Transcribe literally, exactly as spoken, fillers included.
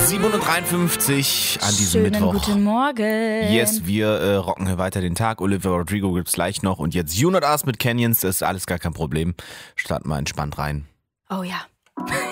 sieben Uhr dreiundfünfzig an diesem Schönen Mittwoch. Guten Morgen. Yes, wir äh, rocken hier weiter den Tag. Olivia Rodrigo gibt's gleich noch. Und jetzt You Not Us mit Canyons, das ist alles gar kein Problem. Starten wir entspannt rein. Oh ja.